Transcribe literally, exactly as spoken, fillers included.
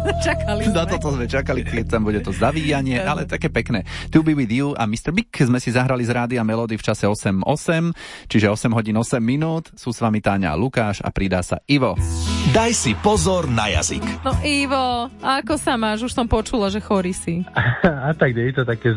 Čakali sme. Na toto sme čakali, keď tam bude to zavíjanie, ale také pekné. To Be With You a mister Big sme si zahrali z Rádia Melody v čase osem osem, čiže osem hodín osem minút. Sú s vami Táňa a Lukáš a pridá sa Ivo. Daj si pozor na jazyk. No Ivo, ako sa máš? Už som počula, že chorý si. A tak nie je to také